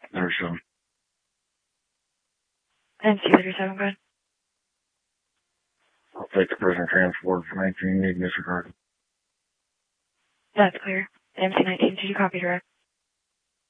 37. MC37, go ahead. I'll take the prisoner transport for 19, need disregard. That's clear. MC19, did you copy direct?